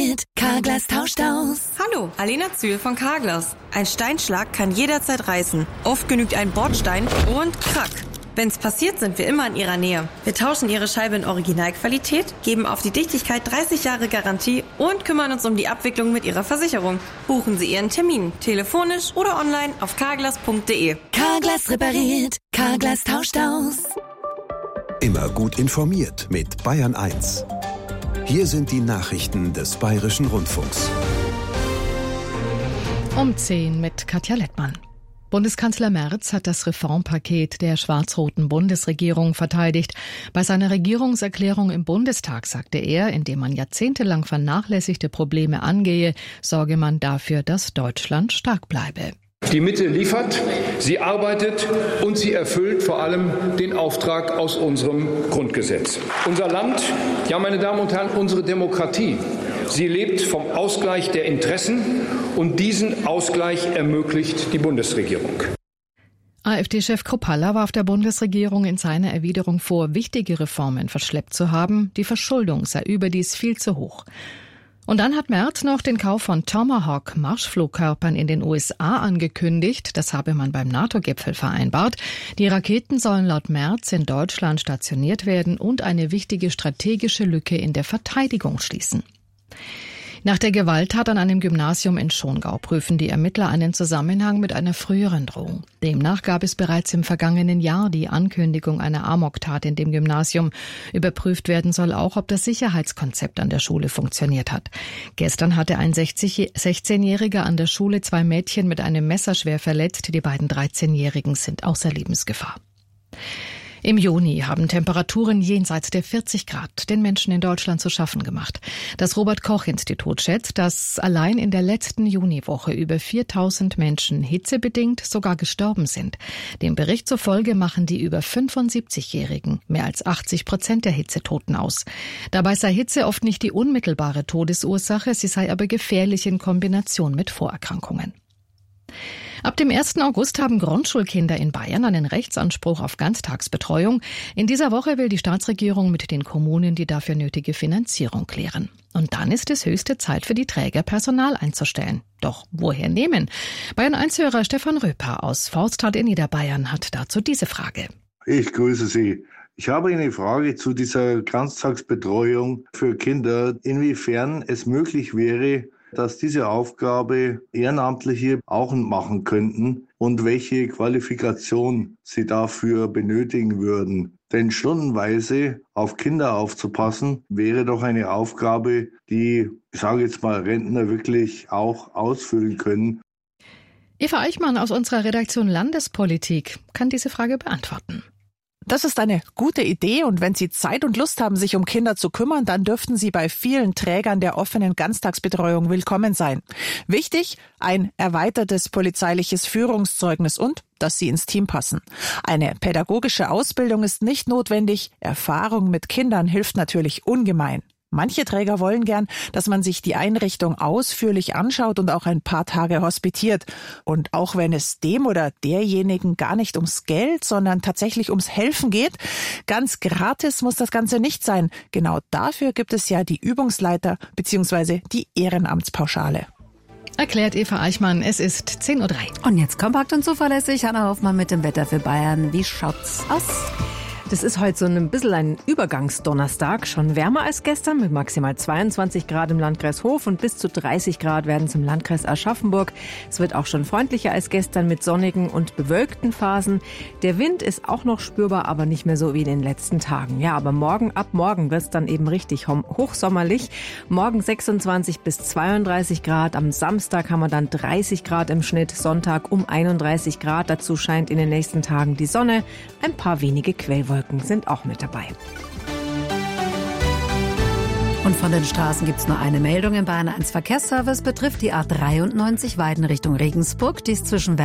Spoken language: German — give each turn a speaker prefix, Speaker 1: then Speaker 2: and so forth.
Speaker 1: repariert, Carglass tauscht aus.
Speaker 2: Hallo, Alena Zühl von Carglass. Ein Steinschlag kann jederzeit reißen. Oft genügt ein Bordstein und krack. Wenn's passiert, sind wir immer in Ihrer Nähe. Wir tauschen Ihre Scheibe in Originalqualität, geben auf die Dichtigkeit 30 Jahre Garantie und kümmern uns um die Abwicklung mit Ihrer Versicherung. Buchen Sie Ihren Termin, telefonisch oder online auf carglass.de.
Speaker 1: Carglass repariert, Carglass tauscht aus.
Speaker 3: Immer gut informiert mit Bayern 1. Hier sind die Nachrichten des Bayerischen Rundfunks.
Speaker 4: Um 10 mit Katja Lettmann. Bundeskanzler Merz hat das Reformpaket der schwarz-roten Bundesregierung verteidigt. Bei seiner Regierungserklärung im Bundestag sagte er, indem man jahrzehntelang vernachlässigte Probleme angehe, sorge man dafür, dass Deutschland stark bleibe.
Speaker 5: Die Mitte liefert, sie arbeitet und sie erfüllt vor allem den Auftrag aus unserem Grundgesetz. Unser Land, ja meine Damen und Herren, unsere Demokratie, sie lebt vom Ausgleich der Interessen und diesen Ausgleich ermöglicht die Bundesregierung.
Speaker 4: AfD-Chef Kruppalla warf der Bundesregierung in seiner Erwiderung vor, wichtige Reformen verschleppt zu haben. Die Verschuldung sei überdies viel zu hoch. Und dann hat Merz noch den Kauf von Tomahawk-Marschflugkörpern in den USA angekündigt. Das habe man beim NATO-Gipfel vereinbart. Die Raketen sollen laut Merz in Deutschland stationiert werden und eine wichtige strategische Lücke in der Verteidigung schließen. Nach der Gewalttat an einem Gymnasium in Schongau prüfen die Ermittler einen Zusammenhang mit einer früheren Drohung. Demnach gab es bereits im vergangenen Jahr die Ankündigung einer Amoktat in dem Gymnasium. Überprüft werden soll auch, ob das Sicherheitskonzept an der Schule funktioniert hat. Gestern hatte ein 16-Jähriger an der Schule 2 Mädchen mit einem Messer schwer verletzt. Die beiden 13-Jährigen sind außer Lebensgefahr. Im Juni haben Temperaturen jenseits der 40 Grad den Menschen in Deutschland zu schaffen gemacht. Das Robert-Koch-Institut schätzt, dass allein in der letzten Juniwoche über 4.000 Menschen hitzebedingt sogar gestorben sind. Dem Bericht zufolge machen die über 75-Jährigen mehr als 80% der Hitzetoten aus. Dabei sei Hitze oft nicht die unmittelbare Todesursache, sie sei aber gefährlich in Kombination mit Vorerkrankungen. Ab dem 1. August haben Grundschulkinder in Bayern einen Rechtsanspruch auf Ganztagsbetreuung. In dieser Woche will die Staatsregierung mit den Kommunen die dafür nötige Finanzierung klären. Und dann ist es höchste Zeit für die Träger, Personal einzustellen. Doch woher nehmen? Bayern 1-Hörer Stefan Röper aus Forstadt in Niederbayern hat dazu diese Frage.
Speaker 6: Ich grüße Sie. Ich habe eine Frage zu dieser Ganztagsbetreuung für Kinder, inwiefern es möglich wäre, dass diese Aufgabe Ehrenamtliche auch machen könnten und welche Qualifikation sie dafür benötigen würden. Denn stundenweise auf Kinder aufzupassen, wäre doch eine Aufgabe, die, ich sage jetzt mal, Rentner wirklich auch ausfüllen können.
Speaker 4: Eva Eichmann aus unserer Redaktion Landespolitik kann diese Frage beantworten.
Speaker 7: Das ist eine gute Idee und wenn Sie Zeit und Lust haben, sich um Kinder zu kümmern, dann dürften Sie bei vielen Trägern der offenen Ganztagsbetreuung willkommen sein. Wichtig, ein erweitertes polizeiliches Führungszeugnis und dass Sie ins Team passen. Eine pädagogische Ausbildung ist nicht notwendig, Erfahrung mit Kindern hilft natürlich ungemein. Manche Träger wollen gern, dass man sich die Einrichtung ausführlich anschaut und auch ein paar Tage hospitiert. Und auch wenn es dem oder derjenigen gar nicht ums Geld, sondern tatsächlich ums Helfen geht, ganz gratis muss das Ganze nicht sein. Genau dafür gibt es ja die Übungsleiter bzw. die Ehrenamtspauschale.
Speaker 4: Erklärt Eva Eichmann, es ist 10:03 Uhr.
Speaker 8: Und jetzt kompakt und zuverlässig, Hanna Hoffmann mit dem Wetter für Bayern. Wie schaut's aus?
Speaker 9: Das ist heute so ein bisschen ein Übergangsdonnerstag, schon wärmer als gestern mit maximal 22 Grad im Landkreis Hof und bis zu 30 Grad werden es im Landkreis Aschaffenburg. Es wird auch schon freundlicher als gestern mit sonnigen und bewölkten Phasen. Der Wind ist auch noch spürbar, aber nicht mehr so wie in den letzten Tagen. Ja, aber ab morgen wird es dann eben richtig hochsommerlich. Morgen 26 bis 32 Grad, am Samstag haben wir dann 30 Grad im Schnitt, Sonntag um 31 Grad. Dazu scheint in den nächsten Tagen die Sonne, ein paar wenige Quellwolken sind auch mit dabei.
Speaker 8: Und von den Straßen gibt es nur eine Meldung im Bayern 1 Verkehrsservice, betrifft die A93 Weiden Richtung Regensburg. Die ist zwischen